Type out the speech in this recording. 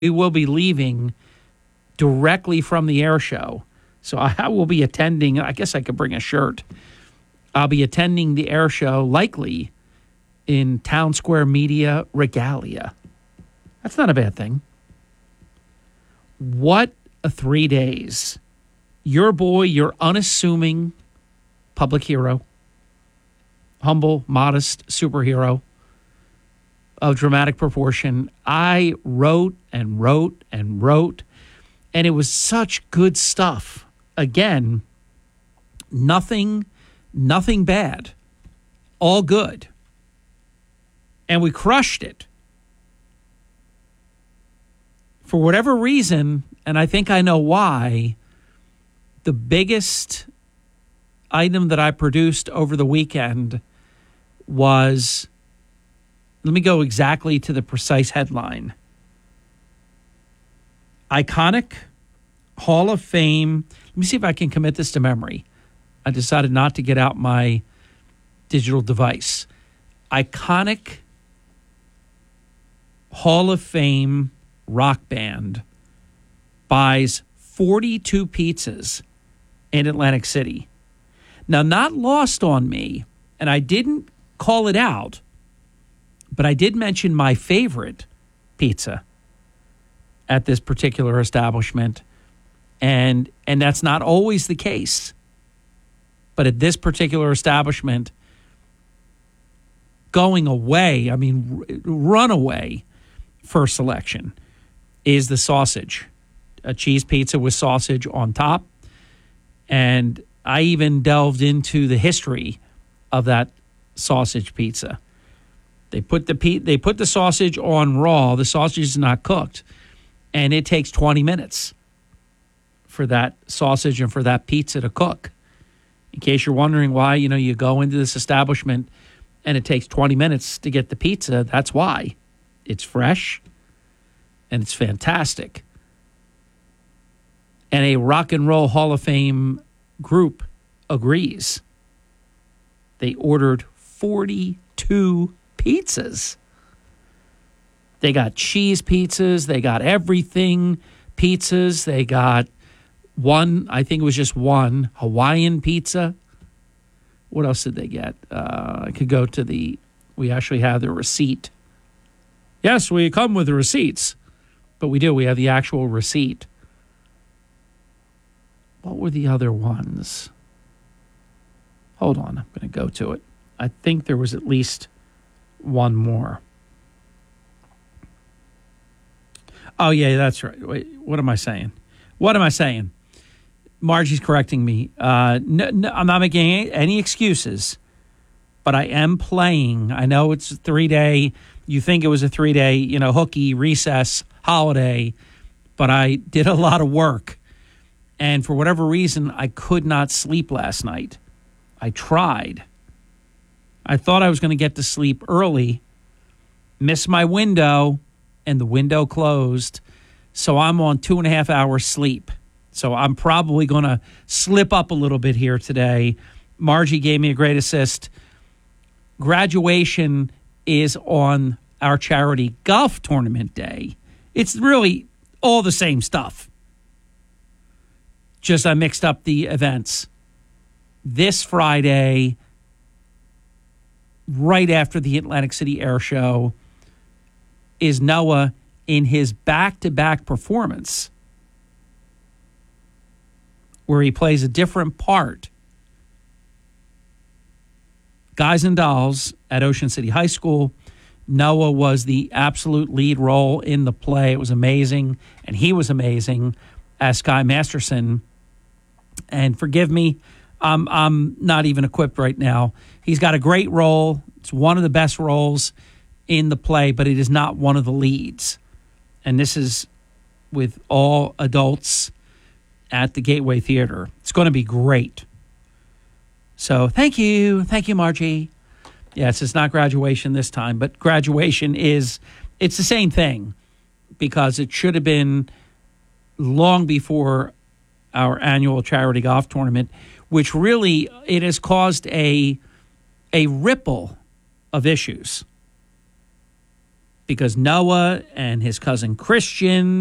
will be leaving directly from the air show. So I will be attending. I guess I could bring a shirt. I'll be attending the air show likely in Town Square Media Regalia. That's not a bad thing. What a 3 days. Your boy, your unassuming public hero, humble, modest superhero of dramatic proportion. I wrote and wrote and wrote, and it was such good stuff. Again, nothing bad, all good. And we crushed it. For whatever reason, and I think I know why, the biggest item that I produced over the weekend was, let me go exactly to the precise headline. Iconic Hall of Fame. Let me see if I can commit this to memory. I decided not to get out my digital device. Iconic Hall of Fame rock band buys 42 pizzas in Atlantic City. Now, not lost on me, and I didn't call it out, but I did mention my favorite pizza at this particular establishment, and that's not always the case. But at this particular establishment, going away, I mean, runaway first selection is the sausage. A cheese pizza with sausage on top. And I even delved into the history of that sausage pizza. They put the sausage on raw. The sausage is not cooked. And it takes 20 minutes for that sausage and for that pizza to cook. In case you're wondering why, you go into this establishment and it takes 20 minutes to get the pizza, that's why. It's fresh and it's fantastic. And a Rock and Roll Hall of Fame group agrees. They ordered 42 pizzas. They got cheese pizzas. They got everything pizzas. They got one, I think it was just one, Hawaiian pizza. What else did they get? I could go to we actually have the receipt. Yes, we come with the receipts. But we do. We have the actual receipt. What were the other ones? Hold on. I'm going to go to it. I think there was at least one more. Oh, yeah, that's right. Wait, what am I saying? Margie's correcting me. No, I'm not making any excuses, but I am playing. I know it's a 3-day. You think it was a 3-day, hooky, recess, holiday, but I did a lot of work. And for whatever reason, I could not sleep last night. I tried. I thought I was going to get to sleep early, miss my window, and the window closed. So I'm on 2.5 hours sleep. So I'm probably going to slip up a little bit here today. Margie gave me a great assist. Graduation is on our charity golf tournament day. It's really all the same stuff. Just I mixed up the events. This Friday, right after the Atlantic City Air Show, is Noah in his back-to-back performance where he plays a different part. Guys and Dolls at Ocean City High School. Noah was the absolute lead role in the play. It was amazing, and he was amazing as Sky Masterson. And forgive me, I'm not even equipped right now. He's got a great role. It's one of the best roles in the play, but it is not one of the leads. And this is with all adults at the Gateway Theater. It's going to be great. So thank you, Margie. Yes, it's not graduation this time, but graduation it's the same thing because it should have been long before our annual charity golf tournament, which really, it has caused a ripple of issues. because Noah and his cousin Christian